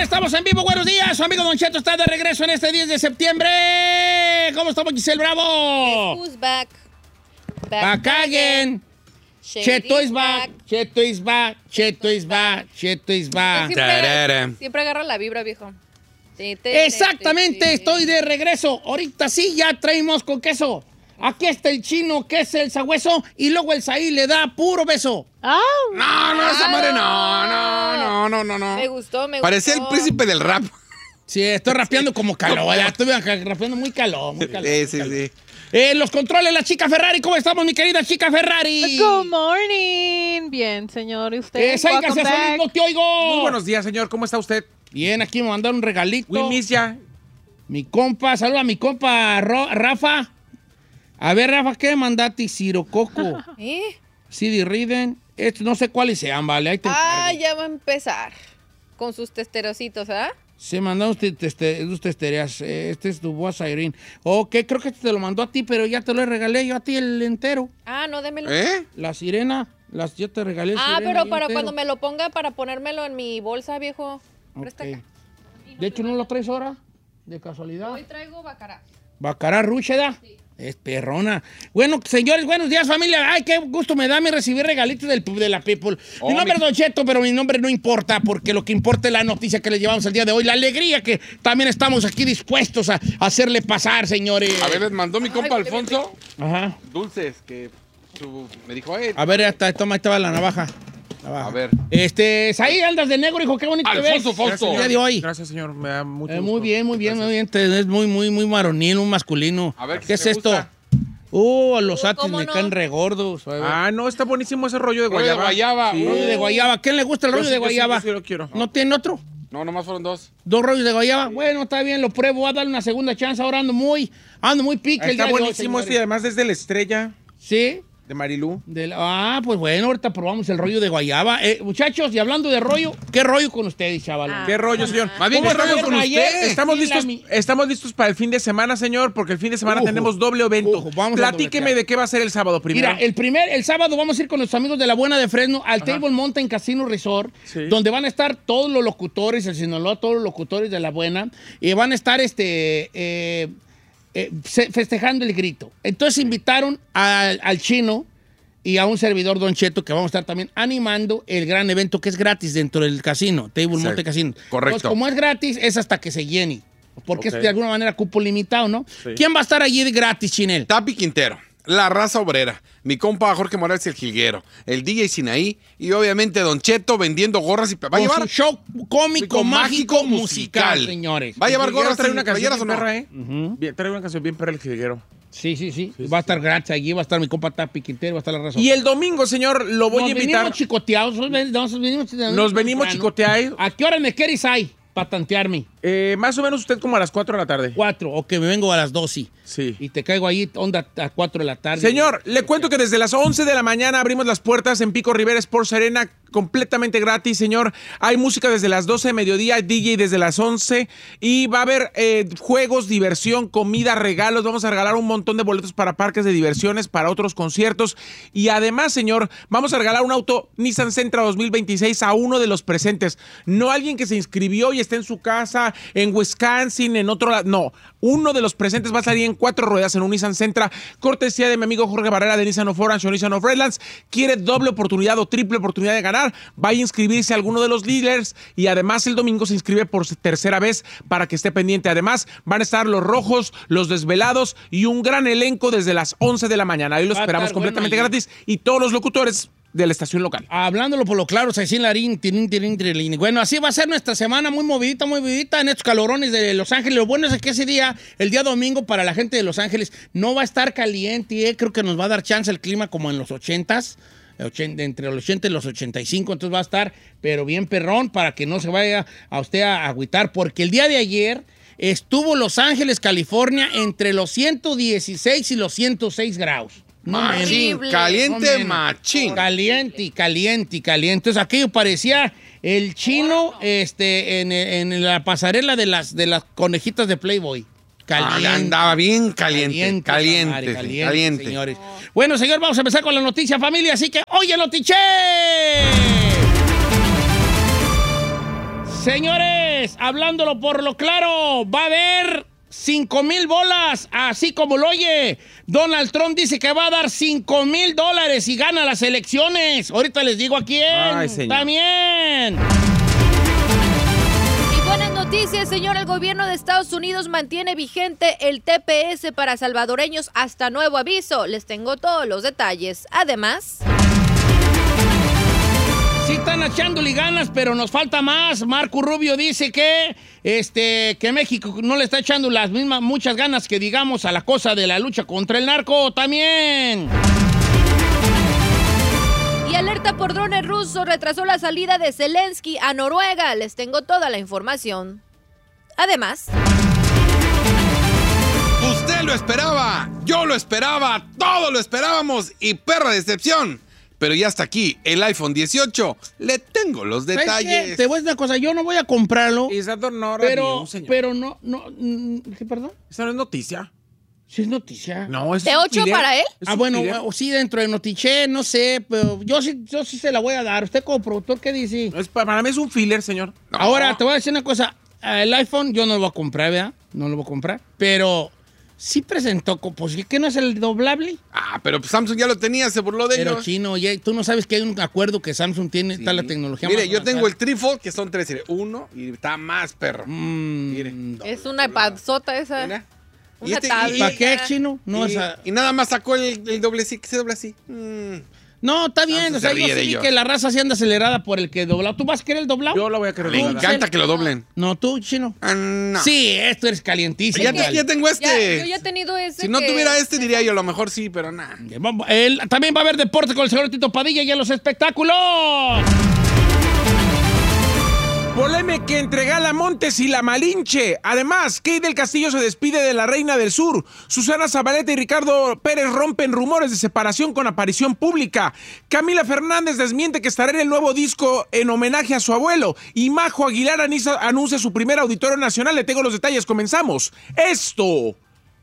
estamos en vivo. Buenos días. Su amigo Don Cheto está de regreso en este 10 de septiembre. ¿Cómo estamos, Giselle Bravo? Who's back? Back again. Cheto is back. Cheto is back. Cheto is back. Cheto is back. Siempre agarra la vibra, viejo. Exactamente, estoy de regreso. Ahorita sí, ya traemos con queso. Aquí está el chino, que es el sabueso, y luego el Saí le da puro beso. No, esa madre no. Me gustó. Parecía el príncipe del rap. Sí, estoy rapeando como calor. Estoy rapeando muy calor. Sí. Los controles, la chica Ferrari. ¿Cómo estamos, mi querida chica Ferrari? Good morning. Bien, señor. ¿Y usted? Sai García, no te oigo. Muy buenos días, señor. ¿Cómo está usted? Bien, aquí me mandaron un regalito. We miss ya. Mi compa, saluda a mi compa Rafa. A ver, Rafa, ¿qué mandaste? Cirococo. CD Riden. No sé cuáles sean, vale. Ahí te encargo. Ya va a empezar. Con sus testerocitos, ¿ah? Se mandó tus testerías. Este es tu voz, Irene. Ok, creo que te lo mandó a ti, pero ya te lo regalé yo a ti el entero. No, démelo. La sirena. Yo te regalé el sirena. Pero para entero. cuando me lo ponga, para ponérmelo en mi bolsa, viejo. Presta acá. De hecho, ¿no lo traes ahora? De casualidad. Hoy traigo bacará. Bacará Rúcheda. Sí. Es perrona. Bueno, señores, buenos días, familia. Ay, qué gusto me da recibir regalitos de la People. Mi nombre es Don Cheto, pero mi nombre no importa, porque lo que importa es la noticia que les llevamos el día de hoy. La alegría que también estamos aquí dispuestos a hacerle pasar, señores. A ver, les mandó mi compa Alfonso. Ajá. Dulces, que me dijo, a ver, ahí estaba la navaja. A ver. Ahí andas de negro, hijo, qué bonito te ves. Alfonso. El día de hoy. Gracias, señor. Me da mucho gusto. Muy bien. Es muy varonil, muy masculino. A ver, ¿qué es esto? Los atis me caen regordos. No, está buenísimo ese rollo de Rollo guayaba. de guayaba. Sí. Rollo de guayaba. ¿Quién le gusta el rollo de guayaba? Sí, lo quiero. ¿No tiene otro? No, nomás fueron 2. 2 rollos de guayaba. Bueno, está bien, lo pruebo. Voy a darle una segunda chance. Ahora ando muy pique el día Está de hoy, buenísimo señores. y además desde la estrella ¿Sí? de Marilú. Pues bueno, ahorita probamos el rollo de guayaba. Muchachos, y hablando de rollo, ¿qué rollo con ustedes, chaval? ¿Qué rollo, señor? Más bien, ¿Cómo ¿qué rollo estamos con usted? Estamos listos para el fin de semana, señor, porque el fin de semana tenemos doble evento. Platíqueme de qué va a ser el sábado primero. Mira, el sábado vamos a ir con los amigos de La Buena de Fresno al Table Mountain Casino Resort, donde van a estar todos los locutores, el Sinaloa, todos los locutores de La Buena, y van a estar festejando el grito. Entonces invitaron al chino y a un servidor, Don Cheto, que vamos a estar también animando el gran evento que es gratis dentro del casino, Table Mountain Casino. Correcto. Entonces, como es gratis, es hasta que se llene, porque es de alguna manera cupo limitado, ¿no? Sí. ¿Quién va a estar allí de gratis, Chinel? Tapi Quintero, La Raza Obrera, mi compa Jorge Morales el Jilguero, el DJ Sinaí y obviamente Don Cheto vendiendo gorras y... Va a llevar un show cómico, mágico, musical, señores. Va a llevar gorras, trae una playeras canción o no. bien perra, Trae una canción bien perra el jilguero. Sí. Va a estar gratis allí, va a estar mi compa Tapi Quintero, va a estar La Raza. Y el domingo, señor, lo voy a Nos invitar. venimos chicoteados. Nos venimos chicoteados. ¿A qué hora me quieres ahí para tantearme? Más o menos usted como a las 4 de la tarde. 4, o que me vengo a las 2, sí. Sí. Y te caigo ahí, onda, a 4 de la tarde. Señor, le cuento que desde las 11 de la mañana abrimos las puertas en Pico Rivera Sports Arena, completamente gratis, señor. Hay música desde las 12 de mediodía, DJ desde las 11 y va a haber juegos, diversión, comida, regalos. Vamos a regalar un montón de boletos para parques de diversiones, para otros conciertos. Y además, señor, vamos a regalar un auto Nissan Sentra 2026 a uno de los presentes. No alguien que se inscribió y está en su casa, en Wisconsin, en otro lado. No, uno de los presentes va a salir en 4 ruedas en un Nissan Sentra, cortesía de mi amigo Jorge Barrera de Nissan of Orange o Nissan of Redlands. Quiere doble oportunidad o triple oportunidad de ganar, vaya a inscribirse a alguno de los dealers y además el domingo se inscribe por tercera vez para que esté pendiente. Además van a estar los rojos, los desvelados y un gran elenco desde las 11 de la mañana. Ahí lo esperamos completamente gratis y todos los locutores de la estación local. Hablándolo por lo claro, Cecil Larín, tirín. Bueno, así va a ser nuestra semana, muy movidita en estos calorones de Los Ángeles. Lo bueno es que ese día, el día domingo, para la gente de Los Ángeles, no va a estar caliente, creo que nos va a dar chance el clima como en los 80s, entre los 80 y los 85, entonces va a estar, pero bien perrón, para que no se vaya a usted a agüitar, porque el día de ayer estuvo Los Ángeles, California, entre los 116 y los 106 grados. Machín, caliente, machín. Caliente. Entonces aquello parecía el chino en la pasarela de las conejitas de Playboy. Caliente. Andaba bien caliente, señores. Bueno, señor, vamos a empezar con la noticia, familia, así que ¡oye, notiche! Señores, señores, hablándolo por lo claro, va a haber 5,000 bolas, así como lo oye. Donald Trump dice que va a dar $5,000 si gana las elecciones. Ahorita les digo a quién. Ay, señor. También. Buenas noticias, señor. El gobierno de Estados Unidos mantiene vigente el TPS para salvadoreños hasta nuevo aviso. Les tengo todos los detalles. Además... Sí están echándole ganas, pero nos falta más. Marco Rubio dice que México no le está echando las mismas muchas ganas que digamos a la cosa de la lucha contra el narco también. Y alerta por drones rusos, retrasó la salida de Zelensky a Noruega. Les tengo toda la información. Además... Usted lo esperaba, yo lo esperaba, todos lo esperábamos y perra decepción. Pero ya está aquí, el iPhone 18. Le tengo los ¿Sabes detalles. qué? Te voy a decir una cosa, yo no voy a comprarlo, Y esa no era pero news, señor. ¿qué, perdón? Esa no es noticia. Sí es noticia. No, es ¿De un 8 filler. para él? Es Ah, un bueno, filler. sí, dentro de Notiche, no sé, pero yo sí se la voy a dar. ¿Usted como productor qué dice? Para mí es un filler, señor. No. Ahora, te voy a decir una cosa. El iPhone yo no lo voy a comprar, ¿verdad? No lo voy a comprar. Pero sí presentó, pues, ¿qué no es el doblable? Ah, pero pues Samsung ya lo tenía, se burló de Pero ellos. chino, ya, tú no sabes que hay un acuerdo que Samsung tiene, está la tecnología Mire, más yo tengo el avanzada. trifold, que son 3, uno y está más perro. Mire. Es una panzota esa. Mira. Una Y este- tabla. y- ¿Para qué, chino? No, y nada más sacó el doble sí, que se dobla así. no, está bien. Samsung O sea, se yo ríe de sí vi ellos. que la raza se anda acelerada por el que doblado. ¿Tú vas a querer el doblado? Yo la voy a querer. Le doblar. encanta que lo doblen. No, tú, chino. Ah, no. Sí, esto eres calientísimo. Ya tengo este. Yo ya he tenido ese. Si no que- tuviera este, diría yo, a lo mejor sí, pero nada. También va a haber deporte con el señor Tito Padilla y en los espectáculos. Polémica entre Gala Montes y La Malinche. Además, Kate del Castillo se despide de la Reina del Sur. Susana Zabaleta y Ricardo Pérez rompen rumores de separación con aparición pública. Camila Fernández desmiente que estará en el nuevo disco en homenaje a su abuelo. Y Majo Aguilar anuncia su primer auditorio nacional. Le tengo los detalles. Comenzamos. Esto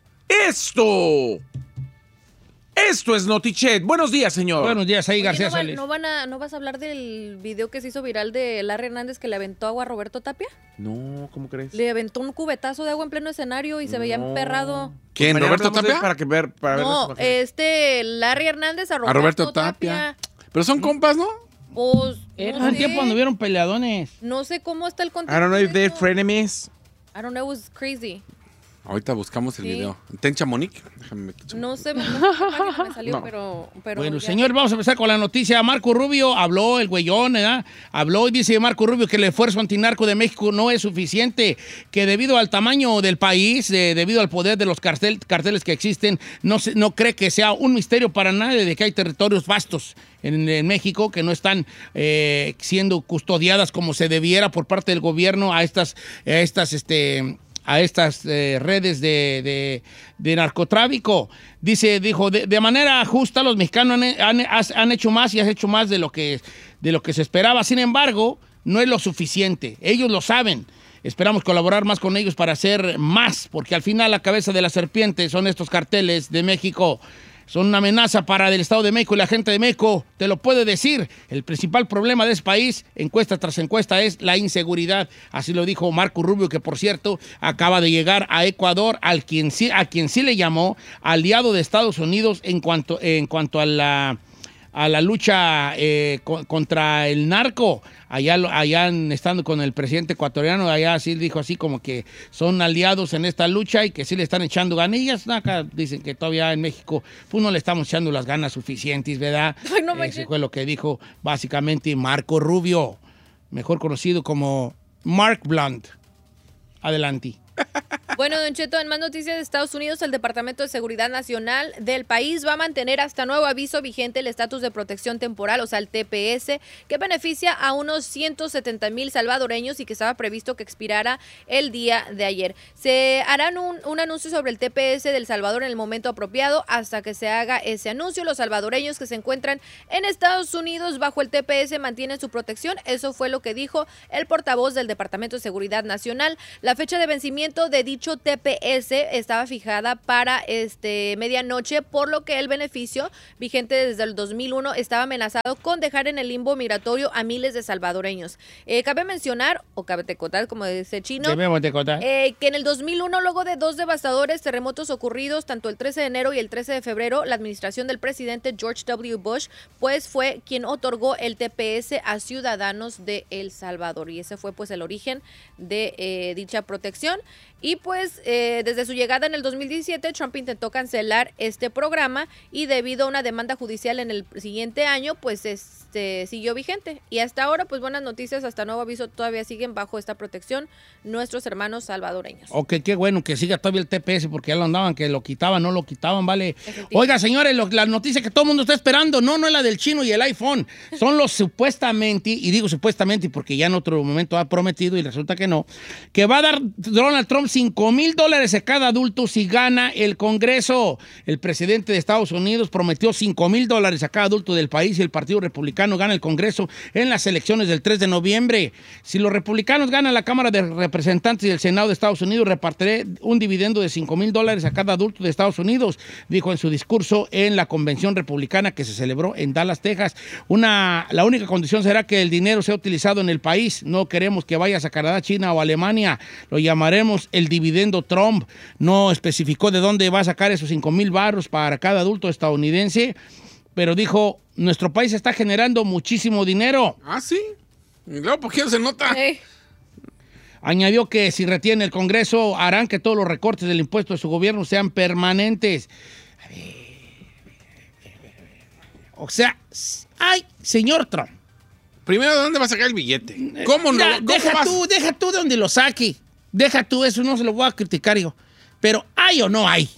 es Notichet. Buenos días, señor. Buenos días, ahí Oye, García ¿no, Solís. ¿no vas a hablar del video que se hizo viral de Larry Hernández que le aventó agua a Roberto Tapia? No, ¿cómo crees? Le aventó un cubetazo de agua en pleno escenario y se veía emperrado. ¿Quién, Mañana Roberto hablamos de- Tapia? Para ver las No, imágenes. Larry Hernández a A Roberto Tapia. Pero son compas, ¿no? Pues, Era no un sé. tiempo cuando hubieron peleadones. No sé cómo está el I contexto. don't know if de they're eso. frenemies. I don't know, it was crazy. Ahorita buscamos el Sí. video. ¿Tencha Monique? Déjame meter. No sé, no sé qué página me salió, No. pero Bueno, ya. señor, vamos a empezar con la noticia. Marco Rubio habló, el güeyón, ¿verdad? Habló y dice Marco Rubio que el esfuerzo antinarco de México no es suficiente, que debido al tamaño del país, debido al poder de los carteles que existen, no cree que sea un misterio para nadie de que hay territorios vastos en México que no están siendo custodiadas como se debiera por parte del gobierno a estas redes de narcotráfico. Dijo, de manera justa los mexicanos han hecho más y has hecho más de lo que se esperaba. Sin embargo, no es lo suficiente. Ellos lo saben. Esperamos colaborar más con ellos para hacer más, porque al final la cabeza de la serpiente son estos carteles de México. Son una amenaza para el Estado de México y la gente de México te lo puede decir. El principal problema de ese país, encuesta tras encuesta, es la inseguridad. Así lo dijo Marco Rubio, que por cierto acaba de llegar a Ecuador, a quien sí le llamó aliado de Estados Unidos en cuanto a la lucha contra el narco. Allá estando con el presidente ecuatoriano, allá sí dijo así como que son aliados en esta lucha y que sí le están echando ganillas. Acá dicen que todavía en México pues no le estamos echando las ganas suficientes, ¿verdad? Ay, no manches. Ese fue lo que dijo básicamente Marco Rubio, mejor conocido como Mark Blunt. Adelante. Bueno, Don Cheto, en más noticias de Estados Unidos, el Departamento de Seguridad Nacional del país va a mantener hasta nuevo aviso vigente el estatus de protección temporal, o sea, el TPS, que beneficia a unos 170,000 salvadoreños y que estaba previsto que expirara el día de ayer. Se harán un anuncio sobre el TPS del Salvador en el momento apropiado. Hasta que se haga ese anuncio, los salvadoreños que se encuentran en Estados Unidos bajo el TPS mantienen su protección. Eso fue lo que dijo el portavoz del Departamento de Seguridad Nacional. La fecha de vencimiento de dicho aviso TPS estaba fijada para medianoche, por lo que el beneficio vigente desde el 2001 estaba amenazado con dejar en el limbo migratorio a miles de salvadoreños. Cabe mencionar, o cabe tecotar, como dice Chino, que en el 2001, luego de 2 devastadores terremotos ocurridos tanto el 13 de enero y el 13 de febrero, la administración del presidente George W. Bush pues fue quien otorgó el TPS a ciudadanos de El Salvador, y ese fue pues el origen de dicha protección. Y pues desde su llegada en el 2017, Trump intentó cancelar este programa, y debido a una demanda judicial en el siguiente año, pues siguió vigente. Y hasta ahora, pues buenas noticias, hasta nuevo aviso, todavía siguen bajo esta protección nuestros hermanos salvadoreños. Ok, qué bueno que siga todavía el TPS, porque ya lo andaban, que lo quitaban, no lo quitaban, vale. Oiga, señores, la noticia que todo el mundo está esperando, no es la del chino y el iPhone, son los supuestamente, y digo supuestamente porque ya en otro momento ha prometido y resulta que no, que va a dar Donald Trump $5,000 a cada adulto si gana el Congreso. El presidente de Estados Unidos prometió $5,000 a cada adulto del país si el Partido Republicano gana el Congreso en las elecciones del 3 de noviembre. Si los republicanos ganan la Cámara de Representantes y el Senado de Estados Unidos, repartiré un dividendo de $5,000 a cada adulto de Estados Unidos, dijo en su discurso en la convención republicana que se celebró en Dallas, Texas. La única condición será que el dinero sea utilizado en el país. No queremos que vayas a Canadá, China o Alemania. Lo llamaremos el dividendo Trump. No especificó de dónde va a sacar esos $5,000 para cada adulto estadounidense, pero dijo, nuestro país está generando muchísimo dinero. Ah, sí. Y luego, ¿por qué no se nota? Añadió que si retiene el Congreso, harán que todos los recortes del impuesto de su gobierno sean permanentes. O sea, ay, señor Trump. Primero, ¿de dónde va a sacar el billete? ¿Cómo no? Deja tú de donde lo saque. Deja tú eso, no se lo voy a criticar yo. Pero ¿hay o no hay?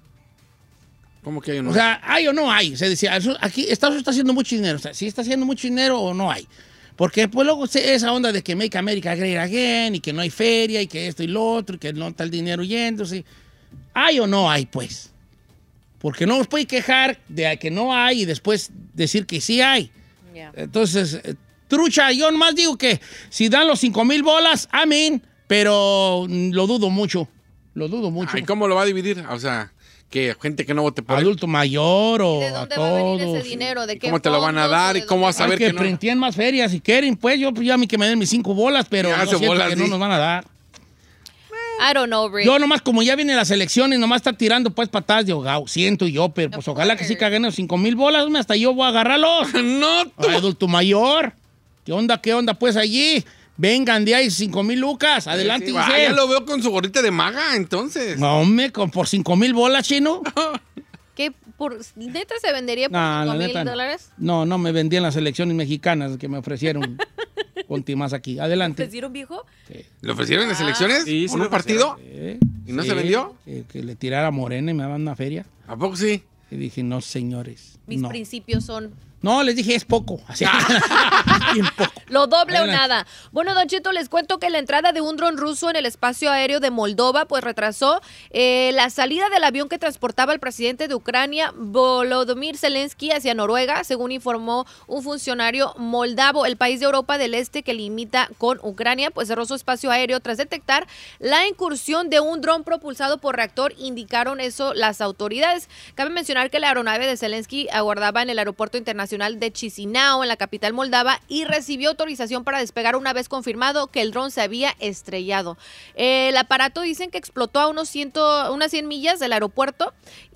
¿Cómo que hay o no hay? O sea, ¿hay o no hay? Se decía, aquí Estados Unidos está haciendo mucho dinero. O sea, ¿sí está haciendo mucho dinero o no hay? Porque pues luego esa onda de que Make America Great Again y que no hay feria y que esto y lo otro y que no está el dinero yéndose. ¿Hay o no hay, pues? Porque no nos puede quejar de que no hay y después decir que sí hay. Yeah. Entonces, trucha, yo nomás digo que si dan los $5,000, amén, pero lo dudo mucho. Lo dudo mucho. ¿Y cómo lo va a dividir? O sea, que gente que no vote por adulto mayor o ¿de dónde a va todos? a venir ese dinero? ¿De qué ¿Cómo te lo van a dar y cómo vas a saber que no? Printen más ferias si quieren, pues yo ya a mí que me den mis 5 bolas, pero no siento que no nos van a dar. I don't know, Rick. Yo nomás, como ya vienen las elecciones, nomás está tirando pues patadas de ahogado. Siento yo, pero pues ojalá que sí caguen los $5,000, hasta yo voy a agarrarlos. No, tú. Adulto mayor. ¿Qué onda pues allí? Vengan de ahí, 5,000 lucas. Adelante, sí, ya lo veo con su gorrita de maga, entonces. No, hombre, por $5,000, chino. ¿Qué? ¿Neta se vendería por $5,000? No, me vendían las elecciones mexicanas que me ofrecieron. Ponte más aquí. Adelante. ¿Te ofrecieron, viejo? Sí. ¿Le ofrecieron en las elecciones? Sí, ¿Con un partido? Sí, ¿Y no se vendió? Que le tirara a Morena y me daban una feria. ¿A poco sí? Y dije, no, señores. Mis principios son... No, les dije, es poco. Así. Bien poco. Lo doble o nada. Bueno, Don Cheto, les cuento que la entrada de un dron ruso en el espacio aéreo de Moldova pues retrasó la salida del avión que transportaba al presidente de Ucrania, Volodymyr Zelensky, hacia Noruega, según informó un funcionario moldavo. El país de Europa del Este que limita con Ucrania pues cerró su espacio aéreo tras detectar la incursión de un dron propulsado por reactor, indicaron eso las autoridades. Cabe mencionar que la aeronave de Zelensky aguardaba en el aeropuerto internacional de Chisinau, en la capital moldava, y recibió autorización para despegar una vez confirmado que el dron se había estrellado. El aparato dicen que explotó a unas 100 millas del aeropuerto,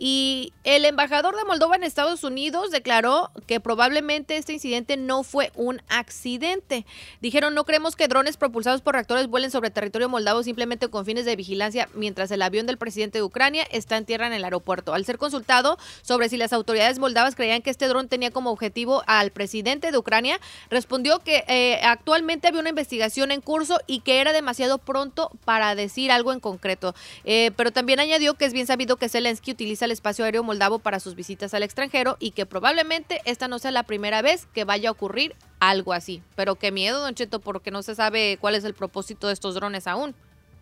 y el embajador de Moldova en Estados Unidos declaró que probablemente este incidente no fue un accidente. Dijeron, no creemos que drones propulsados por reactores vuelen sobre territorio moldavo simplemente con fines de vigilancia mientras el avión del presidente de Ucrania está en tierra en el aeropuerto. Al ser consultado sobre si las autoridades moldavas creían que este dron tenía como objetivo al presidente de Ucrania, respondió que actualmente había una investigación en curso y que era demasiado pronto para decir algo en concreto. Pero también añadió que es bien sabido que Zelensky utiliza el espacio aéreo moldavo para sus visitas al extranjero y que probablemente esta no sea la primera vez que vaya a ocurrir algo así. Pero qué miedo, Don Cheto, porque no se sabe cuál es el propósito de estos drones aún.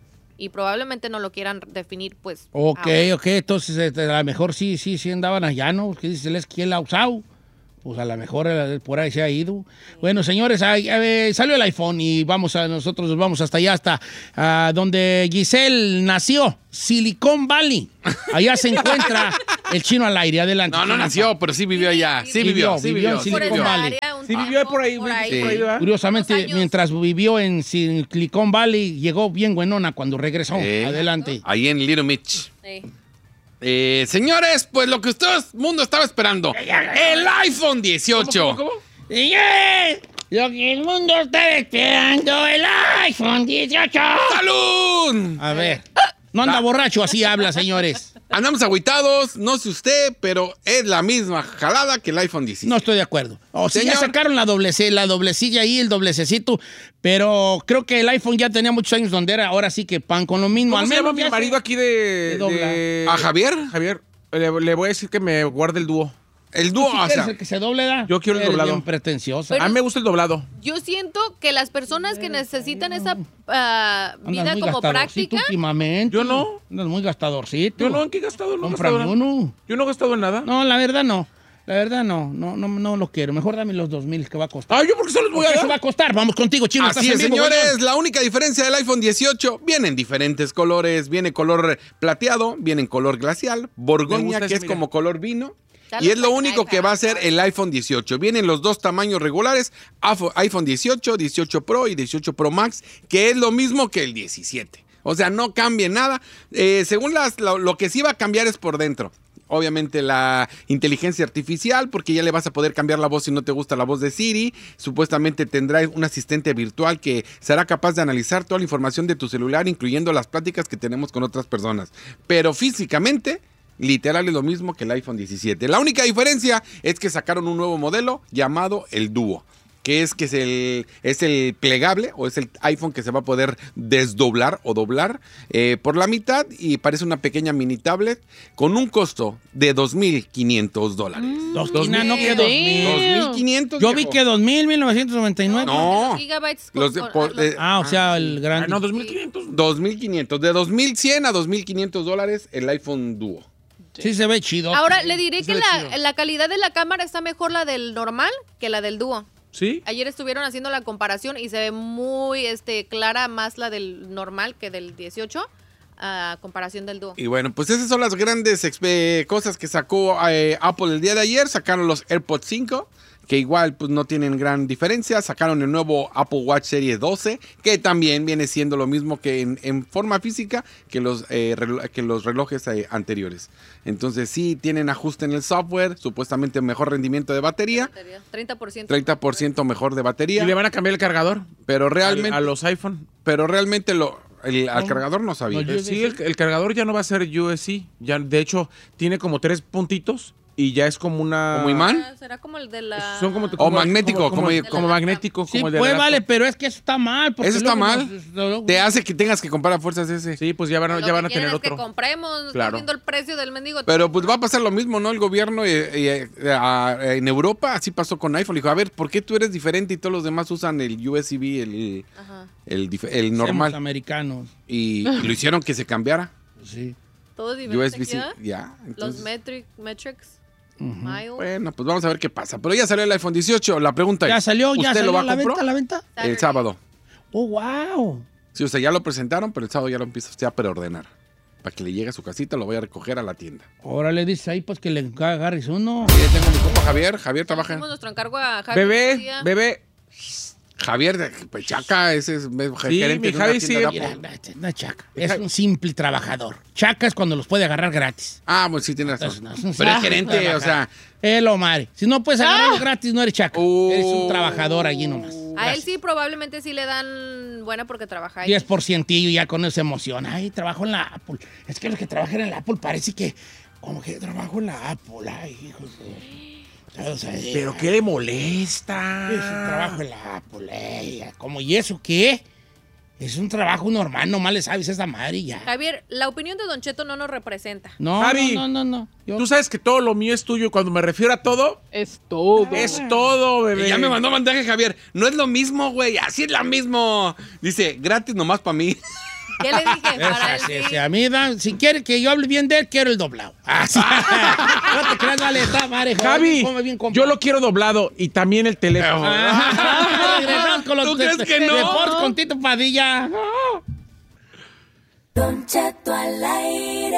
Y probablemente no lo quieran definir, pues. Ok, entonces a lo mejor sí andaban allá, ¿no? Porque dice Zelensky, él ha usado. Pues a lo mejor por ahí se ha ido. Bueno, señores, salió el iPhone y nosotros nos vamos hasta allá, hasta donde Giselle nació, Silicon Valley. Allá se encuentra el chino al aire. Adelante. No nació, pero sí vivió allá. Sí vivió en Silicon Valley. Sí vivió por ahí, ¿verdad? Curiosamente, mientras vivió en Silicon Valley, llegó bien buenona cuando regresó. Adelante. Ahí en Little Mitch. Sí. Señores, pues lo que todo el mundo estaba esperando. El iPhone 18. ¿Cómo? Lo que el mundo está esperando, el iPhone 18. ¡Salud! A ver, no anda borracho, así habla, señores. Andamos agüitados, no sé usted, pero es la misma jalada que el iPhone 17. No estoy de acuerdo. Si ya sacaron la doblecilla ahí, el doblececito, pero creo que el iPhone ya tenía muchos años donde era, ahora sí que pan con lo mismo. ¿Cómo Al se menos llama mi marido aquí de ¿A Javier? Javier, le voy a decir que me guarde el dúo. El dúo, ¿Tú sí quieres el que se doble, da? Yo quiero el Eres doblado. bien pretenciosa. Pero- A mí me gusta el doblado. Yo siento que las personas que necesitan esa Andas vida muy como gastadorcito práctica, últimamente. Yo no. Andas muy gastadorcito. Yo no, ¿en qué he gastado? No he Cómprame gastado nada. uno. Yo no he gastado en nada. No, la verdad no. La verdad no lo quiero. Mejor dame los 2,000 que va a costar. Ah, ¿yo por qué se los voy a Eso va dar? a costar. Vamos contigo, chino. Así estás es, en vivo, señores. güey. La única diferencia del iPhone 18 viene en diferentes colores. Viene color plateado, viene en color glacial, Me borgoña, gusta que ese, es mira. como color vino. That Y es looks lo like único an que va a ser iPad. el iPhone 18. Vienen los dos tamaños regulares, iPhone 18, 18 Pro y 18 Pro Max, que es lo mismo que el 17. O sea, no cambia nada. Según lo que sí va a cambiar es por dentro. Obviamente la inteligencia artificial, porque ya le vas a poder cambiar la voz si no te gusta la voz de Siri. Supuestamente tendrá un asistente virtual que será capaz de analizar toda la información de tu celular, incluyendo las pláticas que tenemos con otras personas. Pero físicamente, literal es lo mismo que el iPhone 17. La única diferencia es que sacaron un nuevo modelo llamado el Duo, que es el plegable o es el iPhone que se va a poder desdoblar o doblar por la mitad y parece una pequeña mini tablet con un costo de $2,500. No, que 2,000. 2,500. Yo vi que 2,000, 1999. No. los gigabytes Los de- O sea, el gran. No, 2,500. 2,500. De 2,100 a $2,500 el iPhone Duo. Sí se ve chido. Ahora, le diré que ve chido. la calidad de la cámara está mejor la del normal que la del dúo. ¿Sí? Ayer estuvieron haciendo la comparación y se ve muy clara más la del normal que del 18 a comparación del dúo. Y bueno, pues esas son las grandes cosas que sacó Apple el día de ayer. Sacaron los AirPods 5, que igual pues no tienen gran diferencia. Sacaron el nuevo Apple Watch Series 12, que también viene siendo lo mismo que en forma física que los relojes anteriores. Entonces sí tienen ajuste en el software, supuestamente mejor rendimiento de batería, 30%. 30% mejor de ¿Y batería, le van a cambiar el cargador? pero realmente, A los iPhone. al cargador no sabía. No, Sí, el cargador ya no va a ser USB-C. Ya, de hecho, tiene como 3 puntitos y ya es como una... ¿Como imán? Será como el de la... Son como, O magnético, como magnético, Sí, como el de pues la vale, laptop. pero es que eso está mal. porque Eso está luego mal. Te hace que tengas que comprar a fuerzas ese. Sí, pues ya van Lo a que tener quieren es otro. que compremos, Claro. estamos viendo el precio del mendigo. Pero pues va a pasar lo mismo, ¿no? El gobierno en Europa, así pasó con iPhone. Dijo, a ver, ¿por qué tú eres diferente y todos los demás usan el USB, Ajá. el normal? Americanos. Y lo hicieron que se cambiara. Sí. Todo diferente. USB-C, ¿ya? ya. Los Entonces, metrics. Miles. bueno, pues vamos a ver qué pasa. Pero ya salió el iPhone 18. La pregunta Ya es, salió, ¿usted lo va a la comprar? venta, a la venta. El sábado. Oh, wow. Sí, o sea, ya lo presentaron, pero el sábado ya lo empieza usted a preordenar. Para que le llegue a su casita, lo vaya a recoger a la tienda. Ahora le dice ahí, pues que le agarres uno. Sí, tengo mi compa Javier. Javier trabaja. Hicimos nuestro encargo a Javi. Bebé. Javier de pues, Chaca, ese es gerente mi de una Javi tienda sí. de Apple. Mira, no es chaca. Es un simple trabajador. Chaca es cuando los puede agarrar gratis. Ah, pues sí, tienes razón. Es un Pero es simple gerente, o trabajador. sea... Es lo madre. Si no puedes agarrarlo gratis, no eres chaca. Eres un trabajador allí nomás. A él sí, probablemente sí le dan buena porque trabaja ahí. 10% y ya con eso se emociona. Ay, trabajo en la Apple. Es que los que trabajan en la Apple parece que como que trabajo en la Apple. Ay, hijos de... O sea, ¿Pero qué le molesta? es un trabajo en la Apple. ¿Cómo? ¿Y eso qué? Es un trabajo normal, nomás le sabes esa madre y ya. Javier, la opinión de Don Cheto no nos representa. No, Javi, no. Tú sabes que todo lo mío es tuyo y cuando me refiero a todo, Es todo. es todo, bebé. Ya me mandó mensaje Javier. No es lo mismo, güey. Así es lo mismo. Dice, gratis nomás para mí. Ya le dije, para él sí. A mí, si quiere que yo hable bien de él, quiero el doblado. No te creas, vale, está madre. Javi, yo lo quiero doblado y también el teléfono. Regresamos con los ¿Tú crees que no? deportes con Tito Padilla. Don Cheto al aire.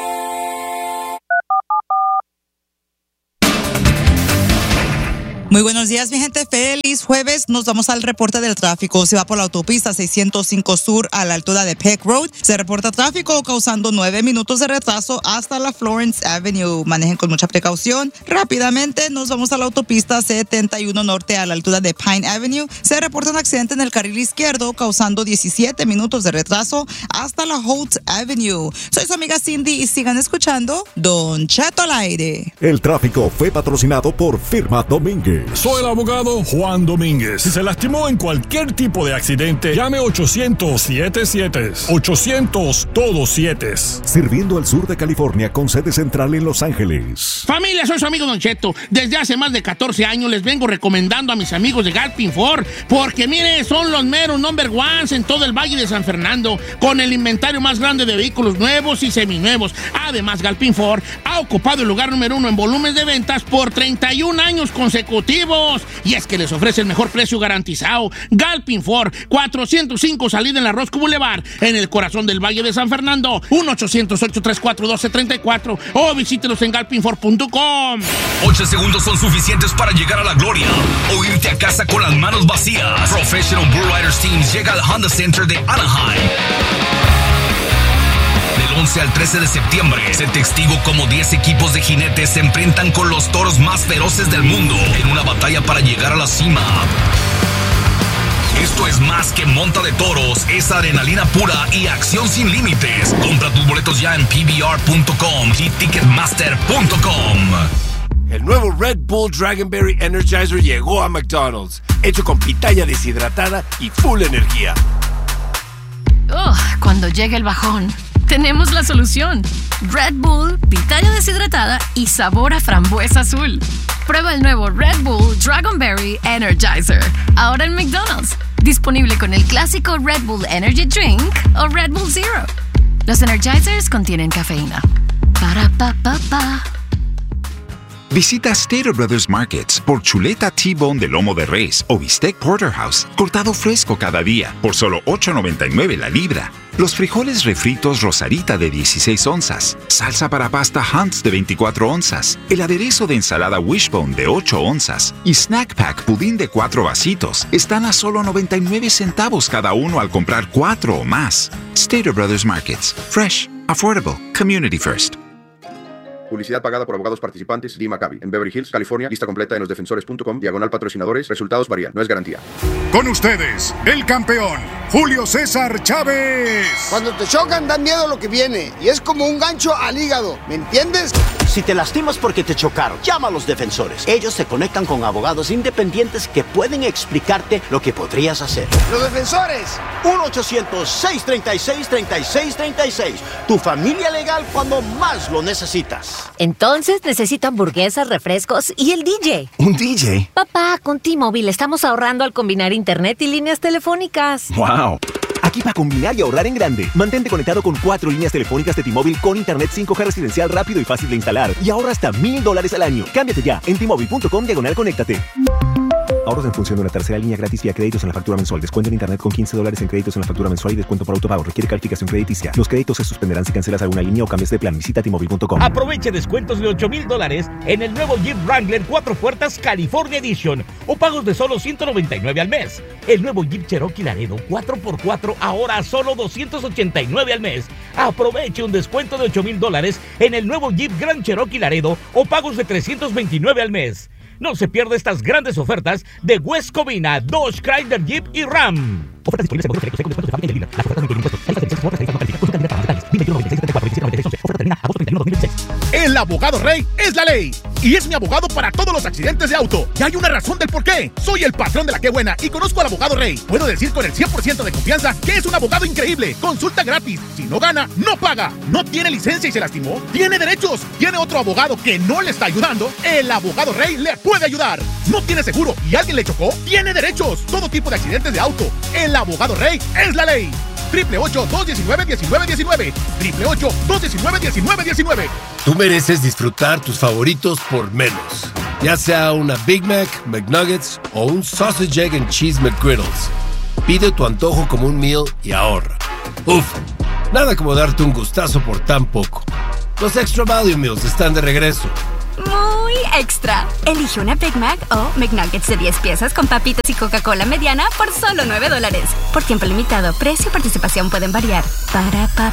Muy buenos días, mi gente. Feliz jueves. Nos vamos al reporte del tráfico. Se va por la autopista 605 Sur a la altura de Peck Road. Se reporta tráfico causando 9 minutos de retraso hasta la Florence Avenue. Manejen con mucha precaución. Rápidamente nos vamos a la autopista 71 Norte a la altura de Pine Avenue. Se reporta un accidente en el carril izquierdo causando 17 minutos de retraso hasta la Holt Avenue. Soy su amiga Cindy y sigan escuchando Don Cheto al aire. El tráfico fue patrocinado por Firma Domínguez. Soy el abogado Juan Domínguez. Si se lastimó en cualquier tipo de accidente, llame 800-77. 800 todos 7. Sirviendo al sur de California con sede central en Los Ángeles. Familia, soy su amigo Don Cheto. Desde hace más de 14 años les vengo recomendando a mis amigos de Galpin Ford, porque mire, son los meros number ones en todo el Valle de San Fernando, con el inventario más grande de vehículos nuevos y seminuevos. Además, Galpin Ford ha ocupado el lugar número 1 en volúmenes de ventas por 31 años consecutivos. Y es que les ofrece el mejor precio garantizado. Galpin Ford, 405 salida en la Roscoe Boulevard, en el corazón del Valle de San Fernando. 1-800-834-1234 o visítelos en galpinford.com. 8 segundos son suficientes para llegar a la gloria o irte a casa con las manos vacías. Professional Bull Riders Teams llega al Honda Center de Anaheim. Del 11 al 13 de septiembre, sé testigo como 10 equipos de jinetes se enfrentan con los toros más feroces del mundo en una batalla para llegar a la cima. Esto es más que monta de toros, es adrenalina pura y acción sin límites. Compra tus boletos ya en pbr.com y ticketmaster.com. El nuevo Red Bull Dragonberry Energizer llegó a McDonald's, hecho con pitaya deshidratada y full energía. Cuando llegue el bajón, tenemos la solución. Red Bull, pitaya deshidratada y sabor a frambuesa azul. Prueba el nuevo Red Bull Dragonberry Energizer, ahora en McDonald's. Disponible con el clásico Red Bull Energy Drink o Red Bull Zero. Los Energizers contienen cafeína. Para pa pa pa. Visita Stater Brothers Markets por chuleta T-Bone de lomo de res o bistec Porterhouse, cortado fresco cada día, por solo $8.99 la libra. Los frijoles refritos Rosarita de 16 onzas, salsa para pasta Hunt's de 24 onzas, el aderezo de ensalada Wishbone de 8 onzas y Snack Pack pudín de 4 vasitos están a solo 99 centavos cada uno al comprar 4 o más. Stater Brothers Markets. Fresh, affordable, community first. Publicidad pagada por abogados participantes. Lee Maccabi. En Beverly Hills, California. Lista completa en losdefensores.com. /patrocinadores. Resultados varían. No es garantía. Con ustedes, el campeón, Julio César Chávez. Cuando te chocan, da miedo lo que viene. Y es como un gancho al hígado. ¿Me entiendes? Si te lastimas porque te chocaron, llama a los defensores. Ellos se conectan con abogados independientes que pueden explicarte lo que podrías hacer. ¡Los defensores! 1-800-636-3636. Tu familia legal cuando más lo necesitas. Entonces necesito hamburguesas, refrescos y el DJ. ¿Un DJ? Papá, con T-Mobile estamos ahorrando al combinar internet y líneas telefónicas. ¡Wow! Aquí para combinar y ahorrar en grande. Mantente conectado con 4 líneas telefónicas de T-Mobile con internet 5G residencial rápido y fácil de instalar. Y ahorra hasta $1,000 al año. Cámbiate ya en T-Mobile.com/conéctate. Ahorros en función de una tercera línea gratis vía créditos en la factura mensual. Descuento en internet con $15 en créditos en la factura mensual y descuento por autopago. Requiere calificación crediticia. Los créditos se suspenderán si cancelas alguna línea o cambias de plan. Visita T-Mobile.com. Aproveche descuentos de $8,000 en el nuevo Jeep Wrangler 4 puertas California Edition o pagos de solo $199 al mes. El nuevo Jeep Cherokee Laredo 4x4 ahora a solo $289 al mes. Aproveche un descuento de $8,000 en el nuevo Jeep Grand Cherokee Laredo o pagos de $329 al mes. No se pierda estas grandes ofertas de West Covina, Dodge, Chrysler, Jeep y Ram. Ofertas disponibles en modelos selectos, descuentos de familia en línea. Las ofertas no incluyen impuestos. Tarifas de licencias no califican. Consulta directa para detalles. 2196-74, Oferta termina agosto 31, 2026. El abogado Rey es la ley. Y es mi abogado para todos los accidentes de auto. Y hay una razón del por qué. Soy el patrón de la Qué Buena y conozco al abogado Rey. Puedo decir con el 100% de confianza que es un abogado increíble. Consulta gratis. Si no gana, no paga. No tiene licencia y se lastimó. Tiene derechos. Tiene otro abogado que no le está ayudando. El abogado Rey le puede ayudar. No tiene seguro y alguien le chocó. Tiene derechos. Todo tipo de accidentes de auto. El abogado Rey es la ley. 888-219-1919. 888-219-1919. Tú mereces disfrutar tus favoritos por menos. Ya sea una Big Mac, McNuggets o un Sausage, Egg and Cheese McGriddles. Pide tu antojo como un meal y ahorra. Uf, nada como darte un gustazo por tan poco. Los Extra Value Meals están de regreso. Muy extra. Elige una Big Mac o McNuggets de 10 piezas con papitas y Coca-Cola mediana por solo $9. Por tiempo limitado, precio y participación pueden variar. Para